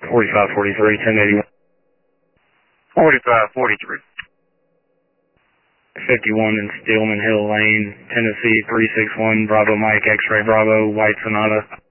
4543, 1081. 4543. 51 in Stillman Hill Lane, Tennessee 361, Bravo Mike, X-Ray Bravo, White Sonata.